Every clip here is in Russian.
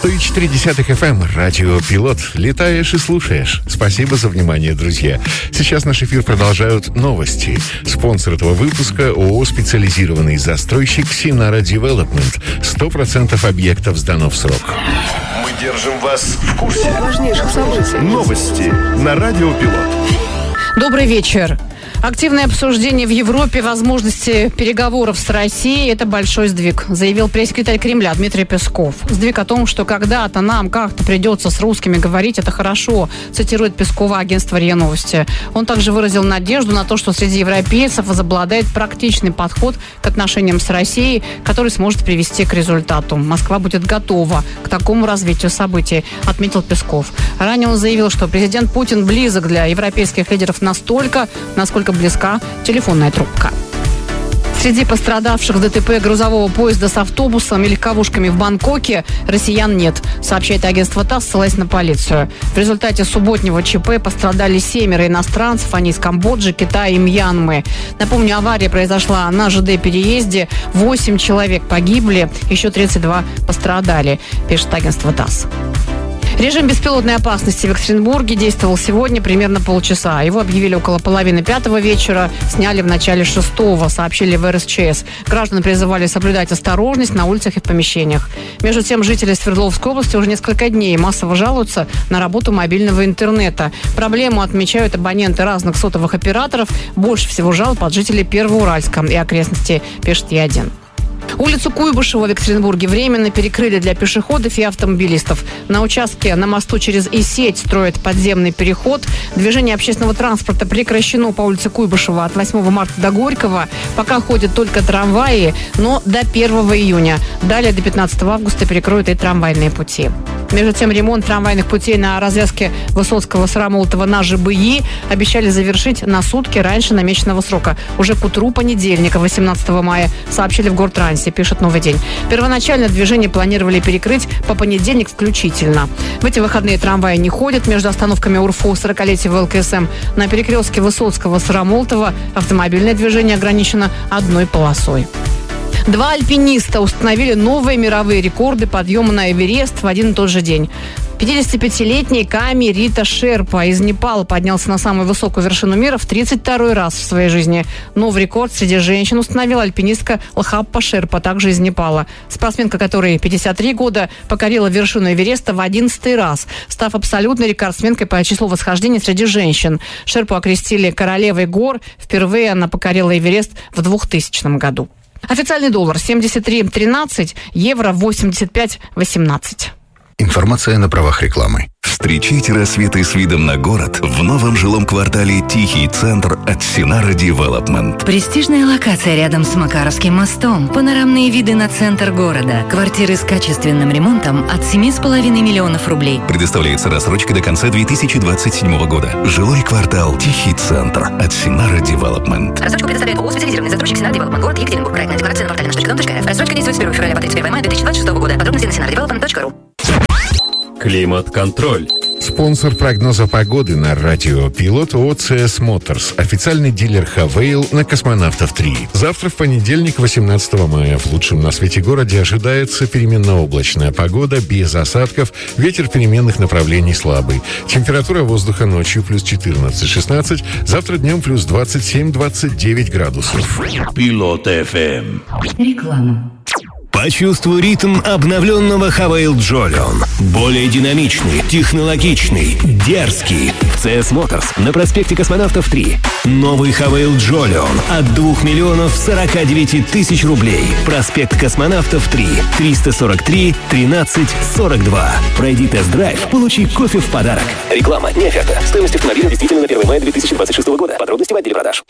104.10 FM, радио «Пилот». Летаешь и слушаешь. Спасибо за внимание, друзья. Сейчас наш эфир продолжают новости. Спонсор этого выпуска — ООО «Специализированный застройщик Синара Девелопмент». 100% объектов сдано в срок. Мы держим вас в курсе важнейших событий. Новости на радио «Пилот». Добрый вечер. Активное обсуждение в Европе возможности переговоров с Россией – это большой сдвиг, заявил пресс-секретарь Кремля Дмитрий Песков. Сдвиг о том, что когда-то нам как-то придется с русскими говорить, это хорошо, цитирует Пескова агентство РИА Новости. Он также выразил надежду на то, что среди европейцев возобладает практичный подход к отношениям с Россией, который сможет привести к результату. Москва будет готова к такому развитию событий, отметил Песков. Ранее он заявил, что президент Путин близок для европейских лидеров настолько, насколько близка телефонная трубка. Среди пострадавших в ДТП грузового поезда с автобусом и легковушками в Бангкоке россиян нет, сообщает агентство ТАСС, ссылаясь на полицию. В результате субботнего ЧП пострадали 7 иностранцев, они из Камбоджи, Китая и Мьянмы. Напомню, авария произошла на ЖД-переезде, 8 человек погибли, еще 32 пострадали, пишет агентство ТАСС. Режим беспилотной опасности в Екатеринбурге действовал сегодня примерно полчаса. Его объявили около половины 5 вечера, сняли в начале 6, сообщили в РСЧС. Граждан призывали соблюдать осторожность на улицах и в помещениях. Между тем, жители Свердловской области уже несколько дней массово жалуются на работу мобильного интернета. Проблему отмечают абоненты разных сотовых операторов. Больше всего жалоб от жителей Первоуральска и окрестностей, пишет Е1. Улицу Куйбышева в Екатеринбурге временно перекрыли для пешеходов и автомобилистов. На участке на мосту через И-сеть строят подземный переход. Движение общественного транспорта прекращено по улице Куйбышева от 8 марта до Горького. Пока ходят только трамваи, но до 1 июня. Далее до 15 августа перекроют и трамвайные пути. Между тем, ремонт трамвайных путей на развязке Высоцкого-Сарамолтова на ЖБИ обещали завершить на сутки раньше намеченного срока. Уже к утру понедельника, 18 мая, сообщили в Гортрансе, пишет «Новый день». Первоначально движение планировали перекрыть по понедельник включительно. В эти выходные трамваи не ходят между остановками УРФУ 40-летия ВЛКСМ. На перекрестке Высоцкого-Сарамолтова автомобильное движение ограничено одной полосой. 2 альпиниста установили новые мировые рекорды подъема на Эверест в один и тот же день. 55-летний Ками Рита Шерпа из Непала поднялся на самую высокую вершину мира в 32-й раз в своей жизни. Новый рекорд среди женщин установила альпинистка Лхаппа Шерпа, также из Непала. Спортсменка, которой 53 года, покорила вершину Эвереста в 11-й раз, став абсолютной рекордсменкой по числу восхождений среди женщин. Шерпу окрестили королевой гор. Впервые она покорила Эверест в 2000 году. Официальный доллар 73.13, евро 85.18. Информация на правах рекламы. Встречайте рассветы с видом на город в новом жилом квартале «Тихий центр» от Синара Девелопмент. Престижная локация рядом с Макаровским мостом. Панорамные виды на центр города. Квартиры с качественным ремонтом от 7,5 миллионов рублей. Предоставляется рассрочка до конца 2027 года. Жилой квартал «Тихий центр» от Синара Девелопмент. Рассрочку предоставляет ООО «Специализированный застройщик Синара Девелопмент», город Екатеринбург. Проектная декларация на портале наш.дом.рф. Рассрочка действует с 1 февраля по 31 мая 2026 года. Подробности на sinaradevelopment.ru. Климат-контроль. Спонсор прогноза погоды на радио «Пилот» ООО «CS Motors». Официальный дилер «Хавейл» на Космонавтов 3. Завтра в понедельник, 18 мая, в лучшем на свете городе ожидается переменно-облачная погода, без осадков, ветер переменных направлений слабый. Температура воздуха ночью плюс 14-16, завтра днем плюс 27-29 градусов. Пилот FM. Реклама. Почувствуй ритм обновленного Хавейл Джолион. Более динамичный, технологичный, дерзкий. В CS Motors на проспекте Космонавтов 3. Новый Хавейл Джолион от 2 миллионов 49 тысяч рублей. Проспект Космонавтов 3. 343 13 42. Пройди тест-драйв, получи кофе в подарок. Реклама, не оферта. Стоимость автомобиля действительно на 1 мая 2026 года. Подробности в отделе продаж.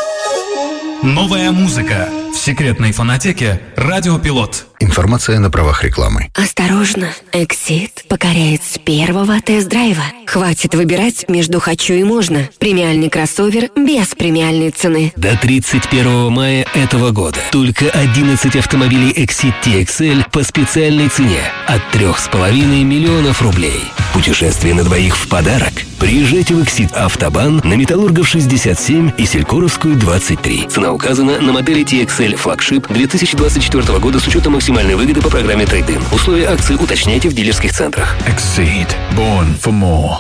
Новая музыка в секретной фонотеке «Радио Пилот». Информация на правах рекламы. Осторожно, Exit покоряет с первого тест-драйва. Хватит выбирать между «хочу» и «можно». Премиальный кроссовер без премиальной цены. До 31 мая этого года только 11 автомобилей Exit TXL по специальной цене от 3,5 миллионов рублей. Путешествие на двоих в подарок. Приезжайте в Exit Автобан на Металлургов 67 и Селькоровскую 23. Цена указана на модели TXL флагшип 2024 года с учетом максимальной выгоды по программе Trade-in. Условия акции уточняйте в дилерских центрах. Exceed. Born for more.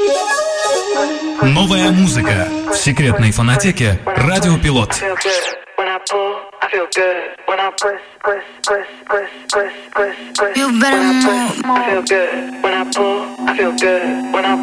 Новая музыка в секретной фонотеке «Радио Пилот». You better move. I feel good when I pull. I feel good when I